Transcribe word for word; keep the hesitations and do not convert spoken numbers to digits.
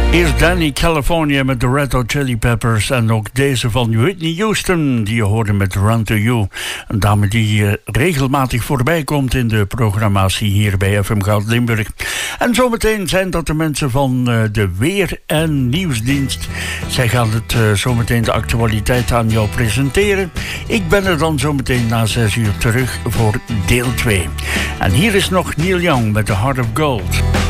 Eerst Danny California met de Red Hot Chili Peppers en ook deze van Whitney Houston, die je hoorde met Run to You. Een dame die uh, regelmatig voorbij komt in de programmatie hier bij F M Goud Limburg. En zometeen zijn dat de mensen van uh, de Weer- en Nieuwsdienst. Zij gaan het uh, zometeen de actualiteit aan jou presenteren. Ik ben er dan zometeen na zes uur terug voor deel twee. En hier is nog Neil Young met The Heart of Gold.